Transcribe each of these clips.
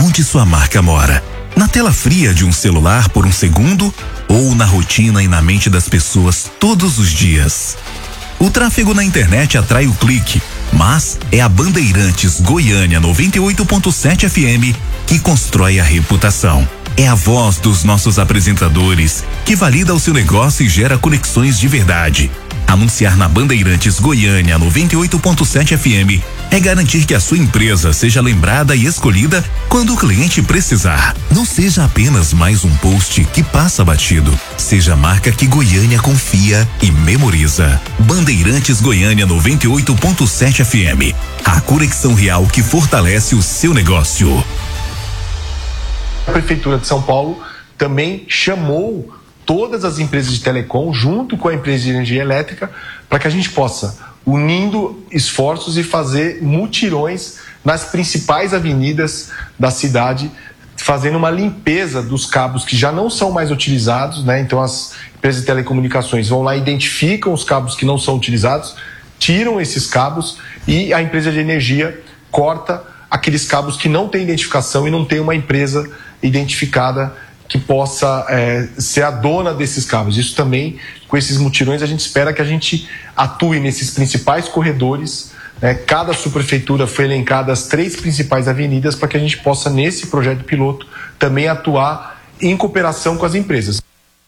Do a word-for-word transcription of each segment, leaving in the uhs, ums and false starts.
onde sua marca mora. Na tela fria de um celular por um segundo ou na rotina e na mente das pessoas todos os dias. O tráfego na internet atrai o clique, mas é a Bandeirantes Goiânia noventa e oito ponto sete F M que constrói a reputação. É a voz dos nossos apresentadores que valida o seu negócio e gera conexões de verdade. Anunciar na Bandeirantes Goiânia noventa e oito ponto sete F M é garantir que a sua empresa seja lembrada e escolhida quando o cliente precisar. Não seja apenas mais um post que passa batido. Seja a marca que Goiânia confia e memoriza. Bandeirantes Goiânia noventa e oito ponto sete F M. A conexão real que fortalece o seu negócio. A Prefeitura de São Paulo também chamou todas as empresas de telecom junto com a empresa de energia elétrica para que a gente possa, unindo esforços e fazer mutirões nas principais avenidas da cidade, fazendo uma limpeza dos cabos que já não são mais utilizados, né? Então as empresas de telecomunicações vão lá, identificam os cabos que não são utilizados, tiram esses cabos e a empresa de energia corta aqueles cabos que não têm identificação e não tem uma empresa identificada que possa é, ser a dona desses cabos. Isso também, com esses mutirões, a gente espera que a gente atue nesses principais corredores, né? Cada subprefeitura foi elencada as três principais avenidas para que a gente possa, nesse projeto piloto, também atuar em cooperação com as empresas.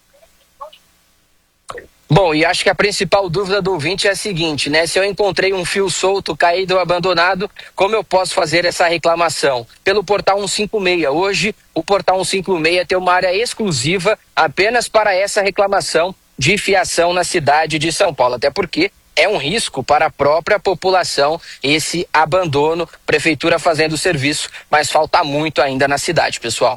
Bom, e acho que a principal dúvida do ouvinte é a seguinte, né? Se eu encontrei um fio solto, caído ou abandonado, como eu posso fazer essa reclamação? Pelo Portal cento e cinquenta e seis. Hoje, o Portal cento e cinquenta e seis tem uma área exclusiva apenas para essa reclamação de fiação na cidade de São Paulo. Até porque é um risco para a própria população esse abandono, prefeitura fazendo o serviço, mas falta muito ainda na cidade, pessoal.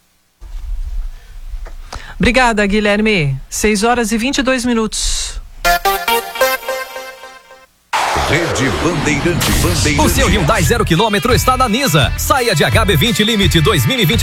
Obrigada, Guilherme. seis horas e vinte e dois minutos. Rede Bandeirante. Bandeirante. O seu Hyundai zero quilômetro está na Nisa. Saia de H B vinte Limite dois mil e vinte e